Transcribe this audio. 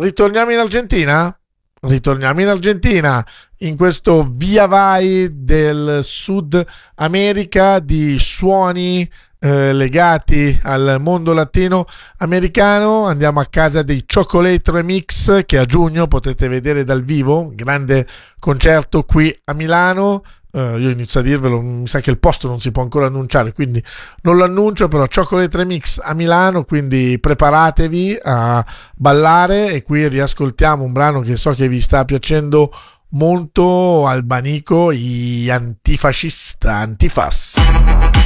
Ritorniamo in Argentina? Ritorniamo in Argentina, in questo via vai del Sud America di suoni legati al mondo latino americano. Andiamo a casa dei Chocolate Remix, che a giugno potrete vedere dal vivo, grande concerto qui a Milano. Io inizio a dirvelo, mi sa che il posto non si può ancora annunciare, quindi non lo annuncio, però Chocolate Remix a Milano, quindi preparatevi a ballare. E qui riascoltiamo un brano che so che vi sta piacendo molto, Albanico, gli Antifascista, Antifas.